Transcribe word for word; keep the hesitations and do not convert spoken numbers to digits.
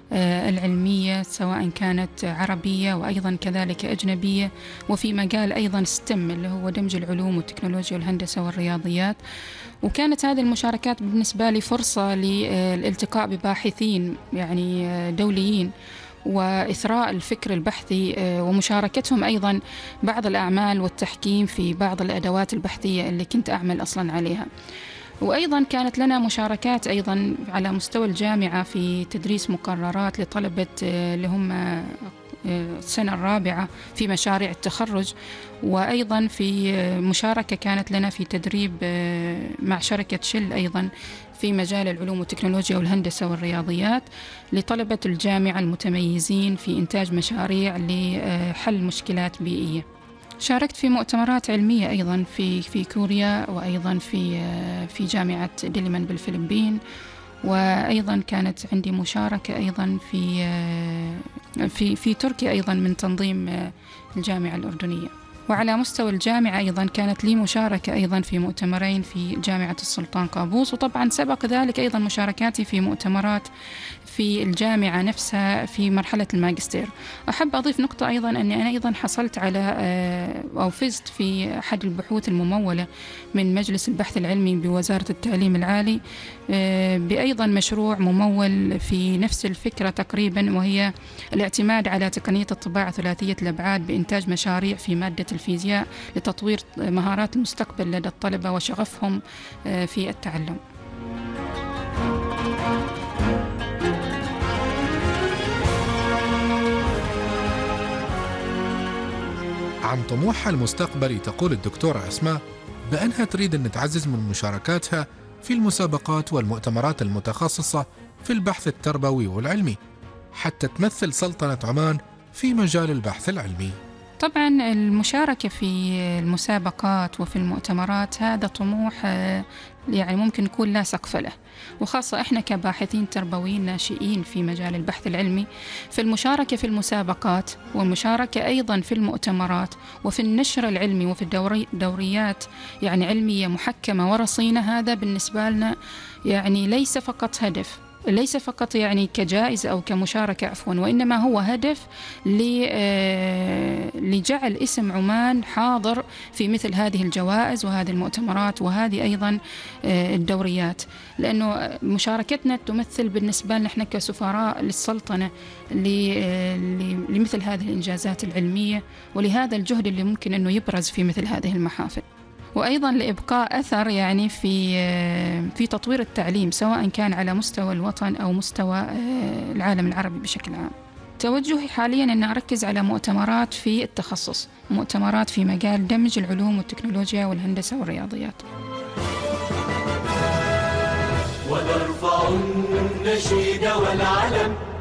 العلمية سواء كانت عربية وأيضا كذلك أجنبية، وفي مجال أيضا ستم اللي هو دمج العلوم والتكنولوجيا والهندسة والرياضيات. وكانت هذه المشاركات بالنسبة لي فرصة للالتقاء بباحثين يعني دوليين وإثراء الفكر البحثي ومشاركتهم أيضا بعض الأعمال والتحكيم في بعض الأدوات البحثية اللي كنت أعمل أصلا عليها. وأيضا كانت لنا مشاركات أيضا على مستوى الجامعة في تدريس مقررات لطلبة اللي هم السنة الرابعة في مشاريع التخرج، وأيضا في مشاركة كانت لنا في تدريب مع شركة شل أيضا في مجال العلوم والتكنولوجيا والهندسة والرياضيات لطلبة الجامعة المتميزين في إنتاج مشاريع لحل مشكلات بيئية. شاركت في مؤتمرات علمية أيضا في في كوريا، وأيضا في في جامعة ديليمان بالفلبين، وأيضا كانت عندي مشاركة أيضا في في في تركيا أيضا من تنظيم الجامعة الأردنية. وعلى مستوى الجامعة أيضا كانت لي مشاركة أيضا في مؤتمرين في جامعة السلطان قابوس، وطبعا سبق ذلك أيضا مشاركاتي في مؤتمرات في الجامعة نفسها في مرحلة الماجستير. أحب أضيف نقطة أيضا أني أنا أيضا حصلت على أو فزت في أحد البحوث الممولة من مجلس البحث العلمي بوزارة التعليم العالي بأيضا مشروع ممول في نفس الفكرة تقريبا، وهي الاعتماد على تقنية الطباعة ثلاثية الأبعاد بإنتاج مشاريع في مادة الفيزياء لتطوير مهارات المستقبل لدى الطلبة وشغفهم في التعلم. عن طموحها المستقبلي تقول الدكتورة أسماء بأنها تريد أن تعزز من مشاركاتها في المسابقات والمؤتمرات المتخصصة في البحث التربوي والعلمي حتى تمثل سلطنة عمان في مجال البحث العلمي. طبعا المشاركة في المسابقات وفي المؤتمرات هذا طموح يعني ممكن يكون لا سقف له، وخاصة إحنا كباحثين تربويين ناشئين في مجال البحث العلمي، في المشاركة في المسابقات والمشاركة أيضا في المؤتمرات وفي النشر العلمي وفي الدوري دوريات يعني علمية محكمة ورصينة. هذا بالنسبة لنا يعني ليس فقط هدف، ليس فقط يعني كجائزة أو كمشاركة عفوا، وإنما هو هدف لجعل اسم عمان حاضر في مثل هذه الجوائز وهذه المؤتمرات وهذه أيضا الدوريات، لأنه مشاركتنا تمثل بالنسبة لنا إحنا كسفراء للسلطنة لمثل هذه الإنجازات العلمية ولهذا الجهد اللي ممكن أنه يبرز في مثل هذه المحافل، وأيضا لإبقاء أثر يعني في في تطوير التعليم سواء كان على مستوى الوطن أو مستوى العالم العربي بشكل عام. توجهي حاليا أن أركز على مؤتمرات في التخصص، مؤتمرات في مجال دمج العلوم والتكنولوجيا والهندسة والرياضيات. ونرفع النشيد والعلم